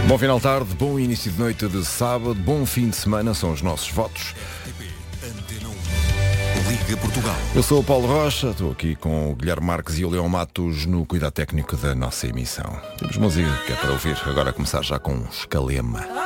Bom final de tarde, bom início de noite de sábado, bom fim de semana, são os nossos votos. Liga Portugal. Eu sou o Paulo Rocha, estou aqui com o Guilherme Marques e o Leão Matos no cuidado técnico da nossa emissão. Temos música que é para ouvir, agora a começar já com Escalema.